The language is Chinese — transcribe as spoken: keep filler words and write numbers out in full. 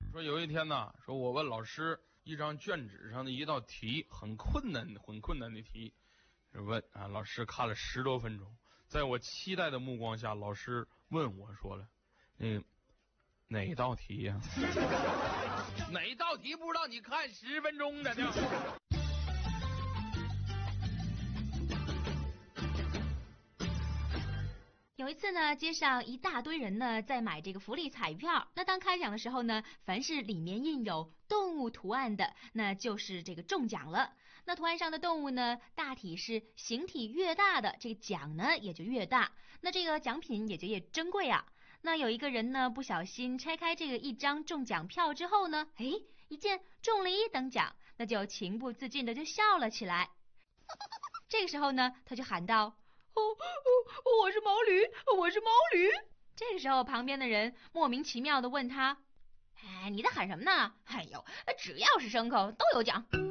说有一天呢，说我问老师一张卷纸上的一道题，很困难很困难的题，问啊，老师看了十多分钟，在我期待的目光下，老师问我说了，嗯，哪道题呀、啊？哪道题不知道？你看十分钟的呢。 有一次呢，街上一大堆人呢在买这个福利彩票。那当开奖的时候呢，凡是里面印有动物图案的，那就是这个中奖了。那图案上的动物呢，大体是形体越大的，这个奖呢也就越大，那这个奖品也就越珍贵啊。那有一个人呢，不小心拆开这个一张中奖票之后呢，哎，一见中了一等奖，那就情不自禁的就笑了起来。这个时候呢，他就喊道，哦哦，我是毛驴，我是毛驴。这个时候，旁边的人莫名其妙的问他：“哎，你在喊什么呢？哎呦，只要是牲口都有奖。”